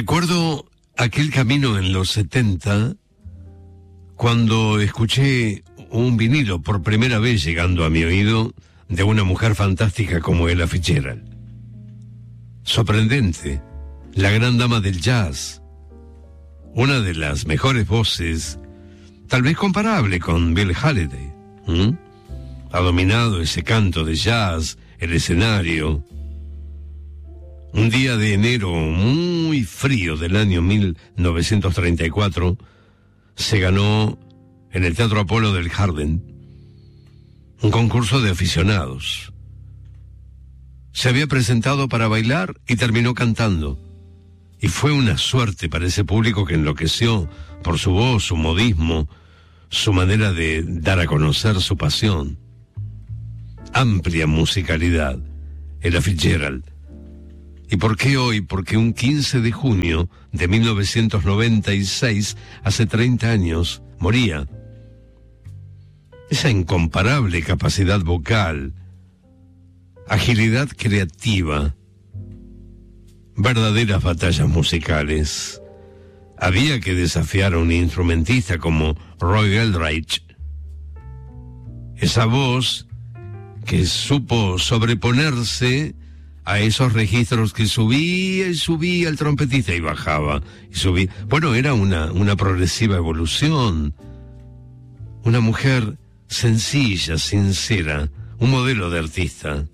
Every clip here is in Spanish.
Recuerdo aquel camino en los 70, cuando escuché un vinilo por primera vez llegando a mi oído de una mujer fantástica como Ella Fitzgerald. Sorprendente, la gran dama del jazz, una de las mejores voces, tal vez comparable con Billie Holiday. Ha dominado ese canto de jazz, el escenario. Un día de enero muy frío del año 1934, se ganó en el Teatro Apolo del Harlem un concurso de aficionados. Se había presentado para bailar y terminó cantando. Y fue una suerte para ese público que enloqueció por su voz, su modismo, su manera de dar a conocer su pasión. Amplia musicalidad, Ella Fitzgerald. ¿Y por qué hoy? Porque un 15 de junio de 1996, hace 30 años, moría. Esa incomparable capacidad vocal, agilidad creativa, verdaderas batallas musicales. Había que desafiar a un instrumentista como Roy Eldridge. Esa voz que supo sobreponerse a esos registros que subía y subía el trompetista y bajaba y subía. Bueno, era una progresiva evolución. Una mujer sencilla, sincera, un modelo de artista.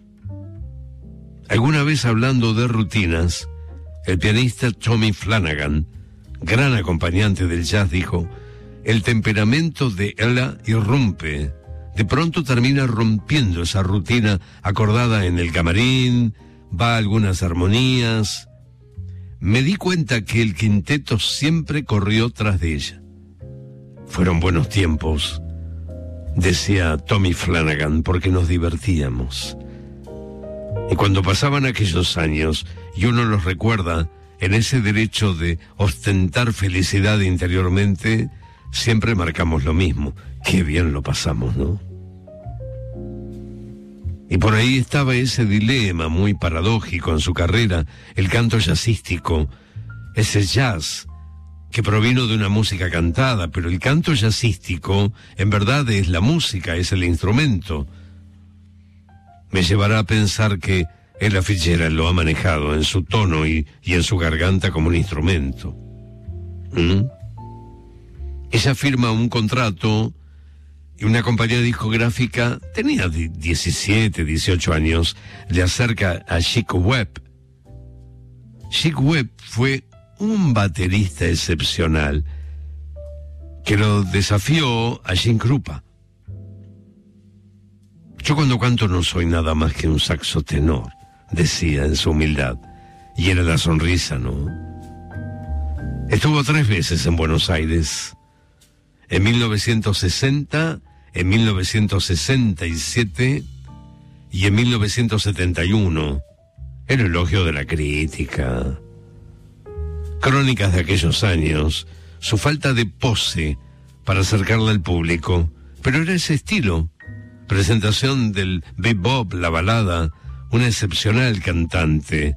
Alguna vez, hablando de rutinas, el pianista Tommy Flanagan, gran acompañante del jazz, dijo: el temperamento de Ella irrumpe. De pronto termina rompiendo esa rutina acordada en el camarín, va a algunas armonías. Me di cuenta que el quinteto siempre corrió tras de ella. Fueron buenos tiempos, decía Tommy Flanagan, porque nos divertíamos. Y cuando pasaban aquellos años, y uno los recuerda en ese derecho de ostentar felicidad interiormente, siempre marcamos lo mismo. Qué bien lo pasamos, ¿no? Y por ahí estaba ese dilema muy paradójico en su carrera, el canto jazzístico, ese jazz que provino de una música cantada, pero el canto jazzístico en verdad es la música, es el instrumento. Me llevará a pensar que Ella Fitzgerald lo ha manejado en su tono y en su garganta como un instrumento. Ella firma un contrato y una compañía discográfica, tenía 17, 18 años, le acerca a Chick Webb. Chick Webb fue un baterista excepcional que lo desafió a Gene Krupa. Yo cuando canto no soy nada más que un saxo tenor, decía en su humildad, y era la sonrisa, ¿no? Estuvo 3 veces en Buenos Aires, en 1960, en 1967 y en 1971. El elogio de la crítica. Crónicas de aquellos años, su falta de pose para acercarla al público, pero era ese estilo. Presentación del bebop, la balada, una excepcional cantante,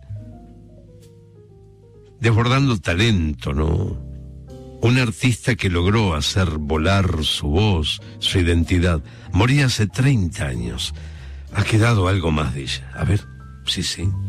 desbordando talento, ¿no? Un artista que logró hacer volar su voz, su identidad. Moría hace 30 años. Ha quedado algo más de ella. A ver, sí.